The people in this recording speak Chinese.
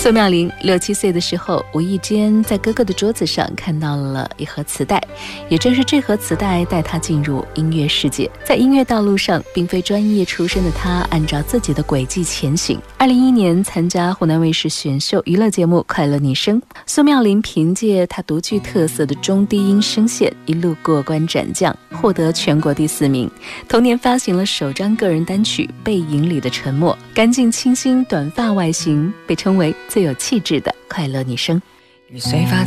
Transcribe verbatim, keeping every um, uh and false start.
宋妙龄六七岁的时候，无意间在哥哥的桌子上看到了一盒磁带，也正是这盒磁带带她进入音乐世界。在音乐道路上，并非专业出身的她，按照自己的轨迹前行。二零一一年参加湖南卫视选秀娱乐节目《快乐女声》，宋妙龄凭借她独具特色的中低音声线，一路过关斩将，获得全国第四名。同年发行了首张个人单曲《背影里的沉默》，干净清新短发外形，被称为最有气质的快乐女生。 如碎发